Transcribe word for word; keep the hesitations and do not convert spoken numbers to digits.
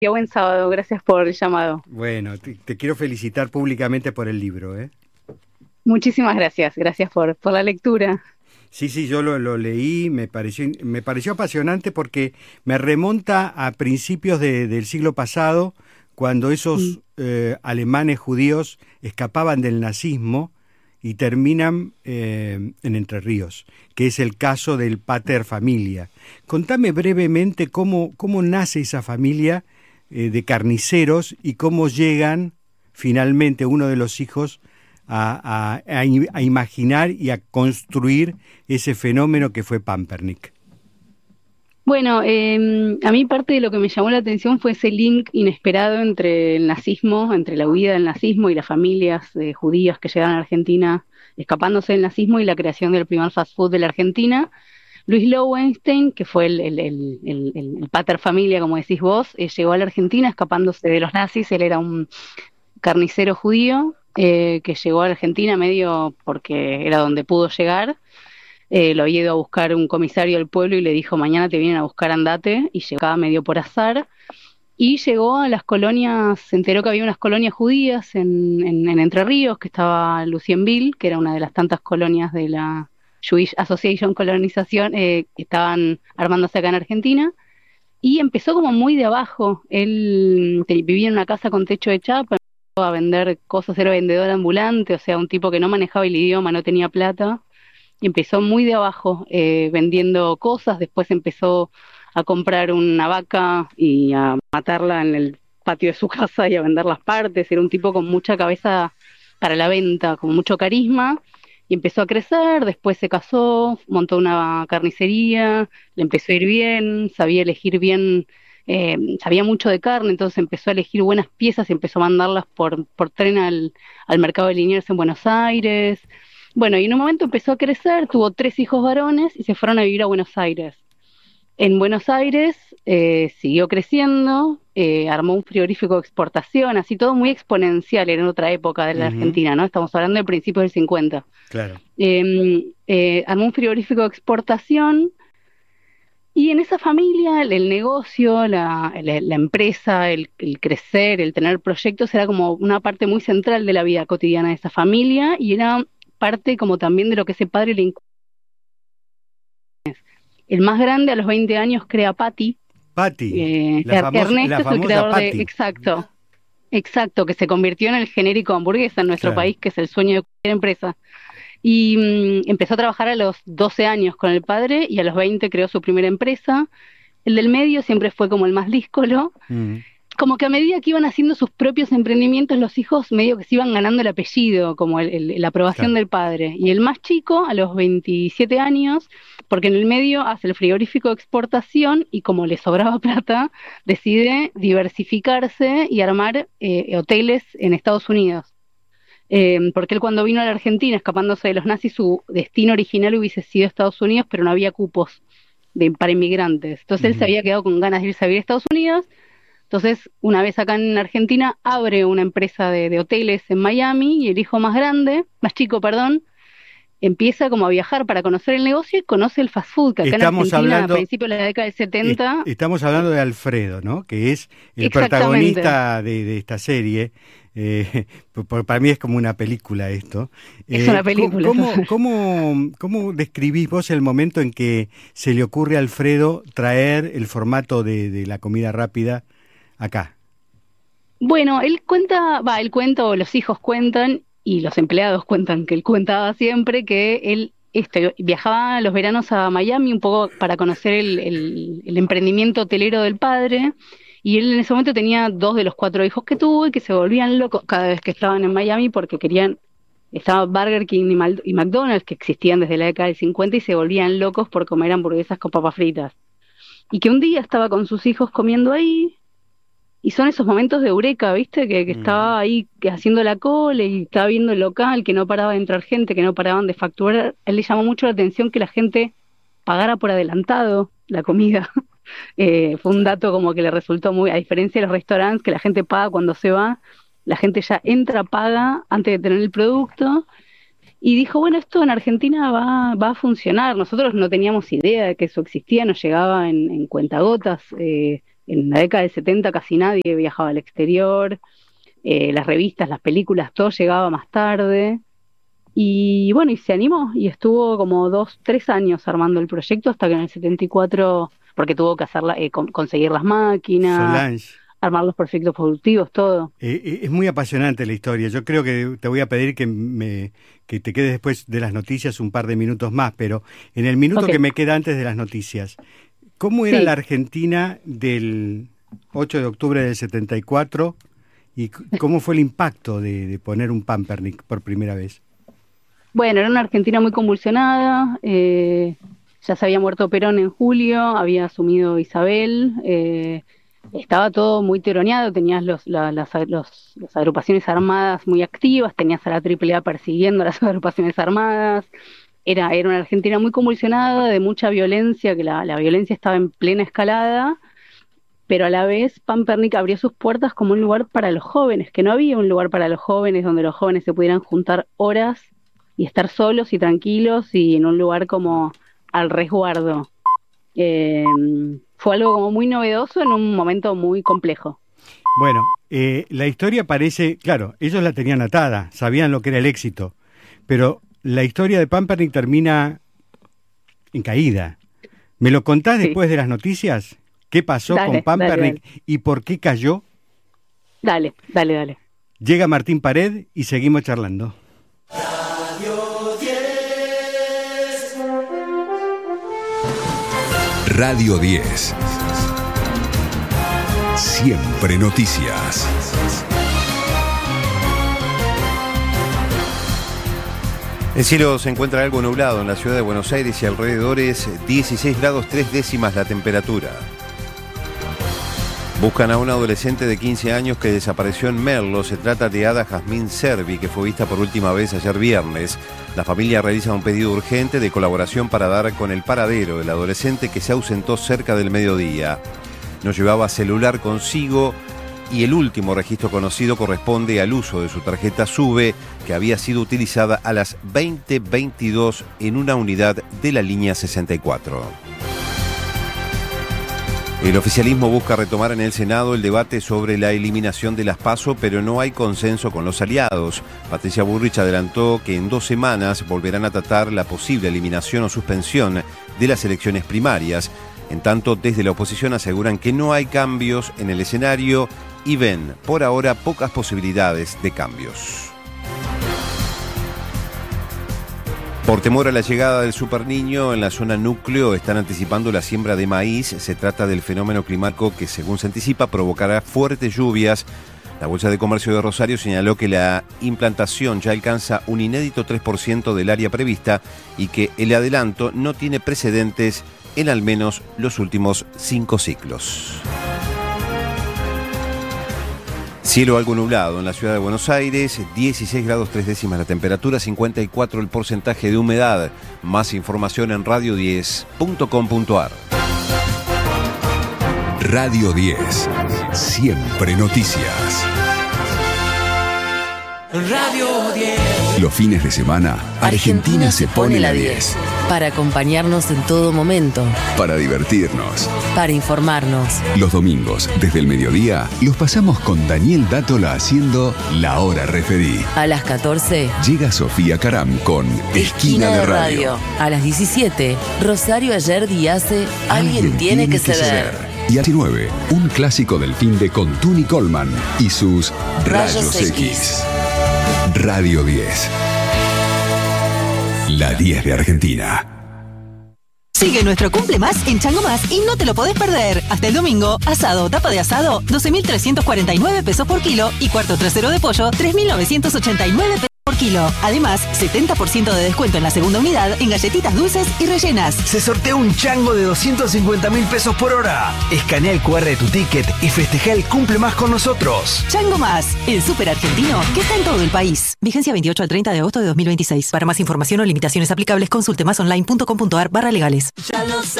Qué buen sábado, gracias por el llamado. Bueno, te, te quiero felicitar públicamente por el libro, ¿eh? Muchísimas gracias, gracias por, por la lectura. Sí, sí, yo lo, lo leí, me pareció, me pareció apasionante porque me remonta a principios de- del siglo pasado, cuando Mm. esos eh, alemanes judíos escapaban del nazismo y terminan eh, en Entre Ríos, que es el caso del Pater Familia. Contame brevemente cómo, cómo nace esa familia eh, de carniceros y cómo llegan finalmente uno de los hijos a, a- a i- a imaginar y a construir ese fenómeno que fue Pampernick. Bueno, eh, a mí parte de lo que me llamó la atención fue ese link inesperado entre el nazismo, entre la huida del nazismo y las familias eh, judías que llegaron a Argentina escapándose del nazismo y la creación del primer fast food de la Argentina. Luis Lowenstein, que fue el, el, el, el, el- el pater familia, como decís vos, eh, llegó a la Argentina escapándose de los nazis. Él era un carnicero judío eh, que llegó a Argentina medio porque era donde pudo llegar. Eh, lo había ido a buscar un comisario del pueblo y le dijo, mañana te vienen a buscar, andate, y llegó acá medio por azar. Y llegó a las colonias, se enteró que había unas colonias judías en, en, en Entre Ríos, que estaba Lucienville, que era una de las tantas colonias de la Jewish Association Colonización, eh, que estaban armándose acá en Argentina. Y empezó como muy de abajo. Él te- vivía en una casa con techo de chapa, empezó a vender cosas, era vendedor ambulante, o sea, un tipo que no manejaba el idioma, no tenía plata, y empezó muy de abajo, eh, vendiendo cosas. Después empezó a comprar una vaca y a matarla en el patio de su casa y a vender las partes. Era un tipo con mucha cabeza para la venta, con mucho carisma, y empezó a crecer. Después se casó, montó una carnicería, le empezó a ir bien, sabía elegir bien. Eh, sabía mucho de carne, entonces empezó a elegir buenas piezas y empezó a mandarlas por, por tren al, al mercado de Liniers en Buenos Aires. Bueno, y en un momento empezó a crecer, tuvo tres hijos varones y se fueron a vivir a Buenos Aires. En Buenos Aires eh, siguió creciendo, eh, armó un frigorífico de exportación, así todo muy exponencial en otra época de la Ujú, Argentina, ¿no? Estamos hablando de principios del cincuenta. claro. Eh, eh, armó un frigorífico de exportación y en esa familia el, el negocio, la, la- la empresa, el, el crecer, el tener proyectos era como una parte muy central de la vida cotidiana de esa familia y era parte como también de lo que ese padre le inculcó. El más grande a los veinte años crea Patty. Patty, eh, la Er- famosa, la Ernesto es el famosa creador de Patty. Exacto, Exacto, que se convirtió en el genérico hamburguesa en nuestro Claro. país, que es el sueño de cualquier empresa. Y mm, empezó a trabajar a los doce años con el padre y a los veinte creó su primera empresa. El del medio siempre fue como el más díscolo. Mm, Como que a medida que iban haciendo sus propios emprendimientos, los hijos medio que se iban ganando el apellido, como el- el- la aprobación claro. del padre. Y el más chico, a los veintisiete años, porque en el medio hace el frigorífico de exportación y como le sobraba plata, decide diversificarse y armar eh, hoteles en Estados Unidos. Eh, porque él cuando vino a la Argentina, escapándose de los nazis, su destino original hubiese sido Estados Unidos, pero no había cupos de, para inmigrantes. Entonces él se Ujú. había quedado con ganas de irse a vivir a Estados Unidos. Entonces, una vez acá en Argentina, abre una empresa de, de hoteles en Miami y el hijo más grande, más chico, perdón, empieza como a viajar para conocer el negocio y conoce el fast food, que acá en Estamos Argentina, a hablando, principios de la década del est- setenta, estamos hablando de Alfredo, ¿no? Que es el exactamente, protagonista de, de esta serie. Eh, por- por- para mí es como una película esto. es Eh, una ¿cómo, película. cómo, cómo- cómo describís vos el momento en que se le ocurre a Alfredo traer el formato de, de la comida rápida acá? Bueno, él cuenta, va, él cuenta o los hijos cuentan y los empleados cuentan que él cuentaba siempre que él este, viajaba los veranos a Miami un poco para conocer el, el- el emprendimiento hotelero del padre y él en ese momento tenía dos de los cuatro hijos que tuvo y que se volvían locos cada vez que estaban en Miami porque querían, estaba Burger King y, Mal- y McDonald's que existían desde la década del cincuenta y se volvían locos por comer hamburguesas con papas fritas. Y que un día estaba con sus hijos comiendo ahí y son esos momentos de eureka, ¿viste? Que, que Mm, estaba ahí que haciendo la cola y estaba viendo el local, que no paraba de entrar gente, que no paraban de facturar. A él le llamó mucho la atención que la gente pagara por adelantado la comida. Eh, fue un dato como que le resultó muy, a diferencia de los restaurantes, que la gente paga cuando se va, la gente ya entra, paga antes de tener el producto. Y dijo, bueno, esto en Argentina va, va a funcionar. Nosotros no teníamos idea de que eso existía, nos llegaba en, en cuentagotas. Eh, en la década del setenta casi nadie viajaba al exterior, eh, las revistas, las películas, todo llegaba más tarde. Y bueno, y se animó y estuvo como dos, tres años armando el proyecto hasta que en el setenta y cuatro, porque tuvo que hacerla, eh, con, conseguir las máquinas, Solange, armar los proyectos productivos, todo. eh, eh, es muy apasionante la historia. Yo creo que te voy a pedir que me que te quedes después de las noticias un par de minutos más, pero en el minuto Okay. que me queda antes de las noticias, ¿cómo era Sí. la Argentina del ocho de octubre del setenta y cuatro y c- cómo fue el impacto de, de poner un Pampernick por primera vez? Bueno, era una Argentina muy convulsionada, eh, ya se había muerto Perón en julio, había asumido Isabel, eh, estaba todo muy tironeado, tenías los, la- las, los- las agrupaciones armadas muy activas, tenías a la Triple A persiguiendo a las agrupaciones armadas, era, era una Argentina muy convulsionada, de mucha violencia, que la, la violencia estaba en plena escalada, pero a la vez Pampernick abrió sus puertas como un lugar para los jóvenes, que no había un lugar para los jóvenes donde los jóvenes se pudieran juntar horas y estar solos y tranquilos y en un lugar como al resguardo. Eh, Fue algo como muy novedoso en un momento muy complejo. Bueno, eh, la historia parece, claro, ellos la tenían atada, sabían lo que era el éxito, pero la historia de Pampernick termina en caída. ¿Me lo contás Sí. después de las noticias? ¿Qué pasó Dale, con Pampernick dale, y por qué cayó? Dale, dale, dale. Llega Martín Pared y seguimos charlando. Radio diez. Siempre noticias. El cielo se encuentra algo nublado en la ciudad de Buenos Aires y alrededores, dieciséis grados tres décimas la temperatura. Buscan a un adolescente de quince años que desapareció en Merlo. Se trata de Ada Jazmín Servi, que fue vista por última vez ayer viernes. La familia realiza un pedido urgente de colaboración para dar con el paradero del adolescente que se ausentó cerca del mediodía. No llevaba celular consigo y el último registro conocido corresponde al uso de su tarjeta SUBE, que había sido utilizada a las veinte veintidós en una unidad de la línea sesenta y cuatro. El oficialismo busca retomar en el Senado el debate sobre la eliminación de las PASO, pero no hay consenso con los aliados. Patricia Bullrich adelantó que en dos semanas volverán a tratar la posible eliminación o suspensión de las elecciones primarias. En tanto, desde la oposición aseguran que no hay cambios en el escenario y ven, por ahora, pocas posibilidades de cambios. Por temor a la llegada del superniño, en la zona núcleo están anticipando la siembra de maíz. Se trata del fenómeno climático que, según se anticipa, provocará fuertes lluvias. La Bolsa de Comercio de Rosario señaló que la implantación ya alcanza un inédito tres por ciento del área prevista y que el adelanto no tiene precedentes en al menos los últimos cinco ciclos. Cielo algo nublado en la ciudad de Buenos Aires, dieciséis grados tres décimas la temperatura, cincuenta y cuatro el porcentaje de humedad. Más información en radio diez punto com punto ar. Radio diez. Siempre noticias. Radio diez. Los fines de semana, Argentina se pone la diez. Para acompañarnos en todo momento. Para divertirnos. Para informarnos. Los domingos, desde el mediodía, los pasamos con Daniel Dátola haciendo La Hora Referí. A las catorce. Llega Sofía Caram con Esquina de Radio. A las diecisiete. Rosario Ayer hace Alguien tiene que ceder. Y a las diecinueve, un clásico del fin de con Tuni Coleman y sus Rayos Rayos X. X. Radio diez. La diez de Argentina. Sigue nuestro cumple más en Chango Más y no te lo podés perder. Hasta el domingo, asado, tapa de asado, doce mil trescientos cuarenta y nueve pesos por kilo y cuarto trasero de pollo, tres mil novecientos ochenta y nueve pesos por kilo. Además, setenta por ciento de descuento en la segunda unidad en galletitas dulces y rellenas. Se sortea un chango de doscientos cincuenta mil pesos por hora. Escanea el cu erre de tu ticket y festeja el cumple más con nosotros. Chango Más, el súper argentino que está en todo el país. Vigencia veintiocho al treinta de agosto de dos mil veintiséis. Para más información o limitaciones aplicables, consulte más online punto com punto ar barra legales. Ya lo sabes.